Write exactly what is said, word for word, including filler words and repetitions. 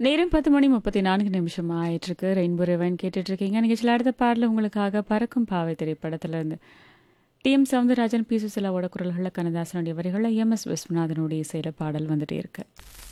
நேரம் பத்து மணி முப்பத்தி நான்கு நிமிஷம் ஆயிட்டிருக்கு. ரெயின்போ ரிவைன் கேட்டுட்ருக்கீங்க. நிகழ்ச்சியில் அடுத்த பாடல் உங்களுக்காக பறக்கும் பாவை திரைப்படத்திலிருந்து டி எம் சவுந்தரராஜன், பி சுசிலாவோட குரல்களில், கண்ணதாசனுடைய வரிகளில், எம் எஸ் விஸ்வநாதனுடைய இசையில் பாடல் வந்துட்டே இருக்கு.